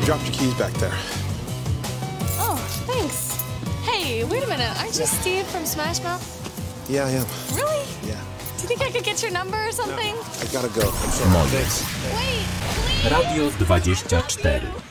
Dropped your keys back there. Oh, thanks. Hey, wait a minute. Aren't you Steve from Smash Mouth? Yeah, I am. Really? Yeah. Do you think I could get your number or something? I gotta go. I'm sorry. Moje. Wait, please. Radio 24.